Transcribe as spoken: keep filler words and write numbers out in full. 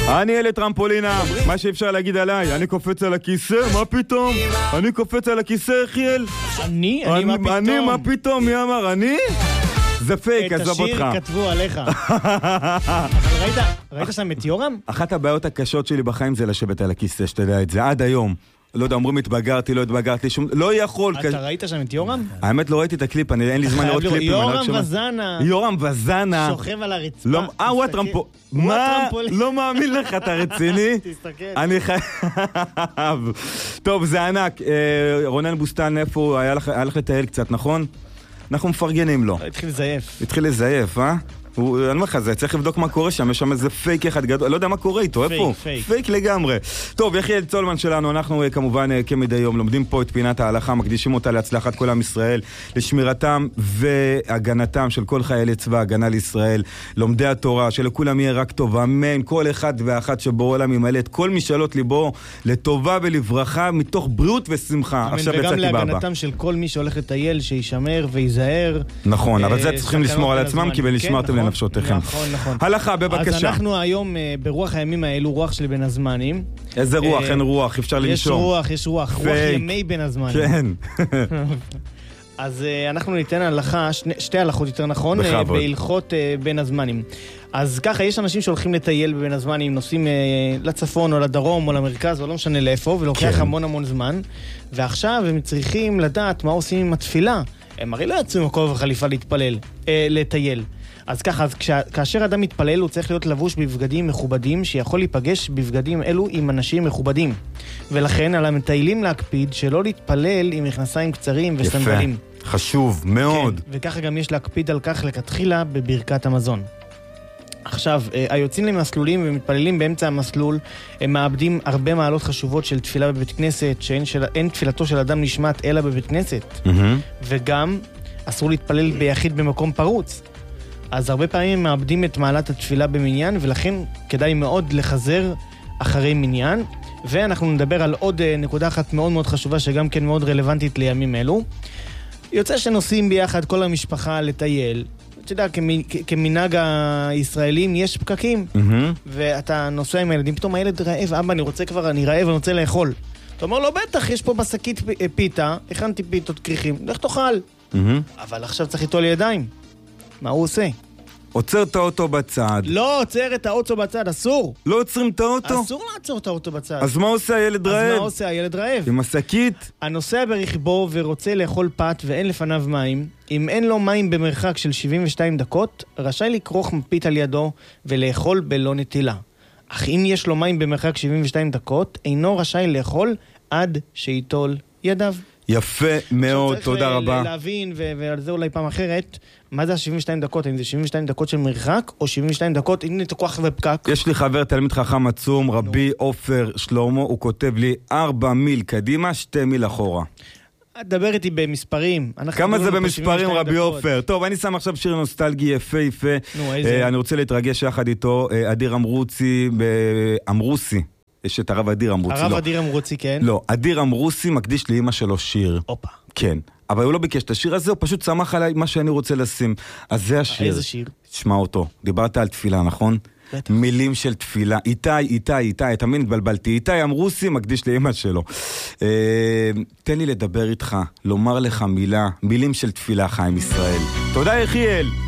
אני ילד טרמפולינה, מה שאפשר להגיד עליי, אני קופץ על הכיסא, מה פתאום? אני קופץ על הכיסא, יחיאל? אני? אני מה פתאום? אני מה פתאום? מי אמר? אני? זה פייק, עזוב אותך. את השיר כתבו עליך. ראית, ראית שם את יורם? אחת הבעיות הקשות שלי בחיים זה לשבת על הכיסא, שתדע את זה, עד היום. לא יודע, אומרים התבגרתי, לא התבגרתי, שום... לא יכול... אתה ראית שם את יורם? האמת לא ראיתי את הקליפ, אין לי זמן לראות קליפים. יורם וזנה. יורם וזנה. שוכב על הרצפה. אה, הוא הטרמפו... מה? לא מאמין לך, אתה רציני? תסתכל. אני חייב... טוב, זה ענק. רונן בוסטן, איפה הוא? היה לך לטייל קצת, נכון? אנחנו מפרגנים לו. התחיל לזייף. התחיל לזייף, אה? אני אומר לך, זה צריך לבדוק מה קורה שם, יש שם איזה פייק אחד גדול, לא יודע מה קורה איתו, איפה הוא? פייק, פייק לגמרי. טוב, יחיאל צולמן שלנו, אנחנו כמובן כמדי יום לומדים פה את פינת ההלכה, מקדישים אותה להצלחת כל עם ישראל, לשמירתם והגנתם של כל חיילי צבא הגנה לישראל, לומדי התורה, שלכולם יהיה רק טוב, אמן, כל אחד ואחת שבעולם ימלא את כל משאלות ליבו לטובה ולברכה, מתוך בריאות ושמחה. עכשיו וגם להגנתם של כל מי שהולך לטייל, שישמר ויזהר. נכון, אבל זה צריכים לשמור על עצמם, כי בנשמרתם נפשותיכם. נכון, נכון. הלכה, בבקשה. אז אנחנו היום ברוח הימים האלו, רוח של בין הזמנים. איזה רוח? אין רוח, אפשר לנשום. יש רוח, יש רוח. רוח ימי בין הזמנים. כן. אז אנחנו ניתן הלכה, שתי הלכות יותר נכון, בהלכות בין הזמנים. אז ככה, יש אנשים שהולכים לטייל בבין הזמנים, נוסעים לצפון או לדרום או למרכז, או לא משנה לאיפה, ולוקח המון המון זמן. ועכשיו הם צריכים לדעת מה עושים עם התפילה. הם הרי לא יצאו עם כובע וחליפה להתפלל, לטייל. אז ככה, אז כשה, כאשר אדם מתפלל, הוא צריך להיות לבוש בבגדים מכובדים, שיכול להיפגש בבגדים אלו עם אנשים מכובדים. ולכן, על המטיילים להקפיד שלא להתפלל עם מכנסיים קצרים וסנדלים. יפה, חשוב, מאוד. כן, וככה גם יש להקפיד על כך לכתחילה בברכת המזון. עכשיו, היוצאים למסלולים ומתפללים באמצע המסלול, הם מאבדים הרבה מעלות חשובות של תפילה בבית כנסת, שאין של, אין תפילתו של אדם נשמעת אלא בבית כנסת. Mm-hmm. וגם אסור להתפלל ביחיד במקום פרוץ. אז הרבה פעמים מאבדים את מעלת התפילה במניין, ולכן כדאי מאוד לחזר אחרי מניין. ואנחנו נדבר על עוד נקודה אחת מאוד מאוד חשובה, שגם כן מאוד רלוונטית לימים אלו. יוצא שנוסעים ביחד כל המשפחה לטייל. אתה יודע, כמנהג הישראלים יש פקקים, ואתה נוסע עם הילדים, פתאום הילד רעב, אבא, אני רוצה כבר, אני רעב, אני רוצה לאכול. אתה אומר לו, בטח, יש פה בשקית פיתה, הכנתי פיתות קריחים, לך תאכל. אבל עכשיו צריך איתו לידיים. מה הוא עושה? עוצר את האוטו בצד. לא עוצר את האוטו בצד, אסור. לא עוצרים את האוטו? אסור לעצור את האוטו בצד. אז מה עושה הילד רעב? אז מה עושה הילד רעב? עם השקית? הנוסע ברכבו ורוצה לאכול פת ואין לפניו מים, אם אין לו מים במרחק של שבעים ושתיים דקות, רשאי לקרוך מפית על ידו ולאכול בלא נטילה. אך אם יש לו מים במרחק שבעים ושתיים דקות, אינו רשאי לאכול עד שיטול ידיו. יפה מאוד, תודה רבה. צריך להבין, ועל זה אולי פעם אחרת, מה זה ה-שבעים ושתיים דקות? האם זה שבעים ושתיים דקות של מרחק, או שבעים ושתיים דקות, הנה תקוח ופקק? יש לי חבר תלמיד חכם עצום, רבי עופר שלמה, הוא כותב לי ארבע מיל קדימה, שתי מיל אחורה. דבר איתי במספרים. כמה זה במספרים, רבי עופר? טוב, אני שם עכשיו שיר נוסטלגי יפה יפה. נו, איזה? אני רוצה להתרגש יחד איתו, אדיר אמרוצי, אמרוסי. יש את הרב אדיר אמרוצי. הרב אדיר אמרוצי, כן? לא, אדיר אמרוסי מקדיש לאמא שלו שיר. אופה. כן. אבל הוא לא ביקש את השיר הזה, הוא פשוט שמח עליי מה שאני רוצה לשים. אז זה השיר. איזה שיר? תשמע אותו. דיברת על תפילה, נכון? בטח. מילים של תפילה. איתי, איתי, איתי, תמיד התבלבלתי. איתי אמרוסי מקדיש לאמא שלו. אה, תן לי לדבר איתך, לומר לך מילה, מילים של תפילה, חיים ישראל. תודה יחיאל.